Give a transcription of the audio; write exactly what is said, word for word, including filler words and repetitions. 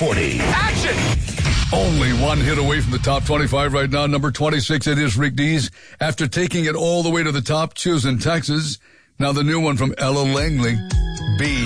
forty. Action! Only one hit away from the top twenty-five right now. Number twenty-six, it is Rick Dees. After taking it all the way to the top, choosing Texas. Now the new one from Ella Langley, B.